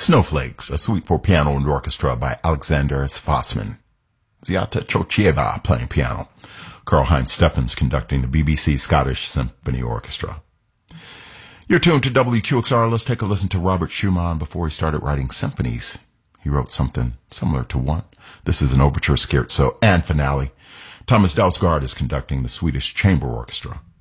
Snowflakes, a suite for piano and orchestra by Alexander Fossman. Ziata Chochieva playing piano. Karl-Heinz Steffens conducting the BBC Scottish Symphony Orchestra. You're tuned to WQXR. Let's take a listen to Robert Schumann before he started writing symphonies. He wrote something similar to one. This is an overture scherzo and finale. Thomas Dausgaard is conducting the Swedish Chamber Orchestra.